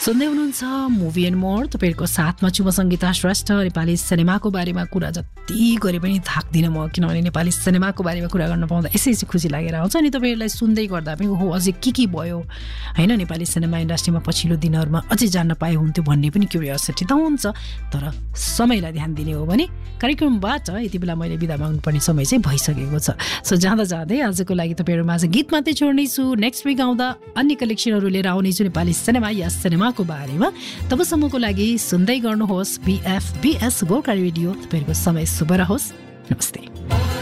सुन्दै हुनुहुन्छ movie and more, तपाईँहरूको साथमा छु म सङ्गीता श्रेष्ठ। नेपाली सिनेमाको बारेमा कुरा जति गरे पनि थाक्दिनँ म, किनभने नेपाली सिनेमाको बारेमा कुरा गर्न पाउँदा यसै खुसी लागेर आउँछ। अनि तपाईँहरूलाई सुन्दै गर्दा पनि हो अझै के भयो होइन नेपाली सिनेमा इन्डस्ट्रीमा पछिल्लो दिनहरूमा अझै जान्न पाए हुन्थ्यो भन्ने पनि क्युरियोसिटी त हुन्छ। तर समयलाई ध्यान दिने हो भने कार्यक्रमबाट यति बेला मैले बिदा माग्नुपर्ने समय चाहिँ भइसकेको छ। सो जाँदै आजको लागि तपाईँहरूमा आज गीत मात्रै छोड्नेछु। नेक्स्ट विक आउँदा अन्य कलेक्सनहरू लिएर आउनेछु नेपाली सिनेमा या सिनेमाको बारेमा। तबसम्मको लागि सुन्दै गर्नुहोस् BFBS गोर्खा रेडियो। तपाईँहरूको समय शुभ रहोस्। नमस्ते।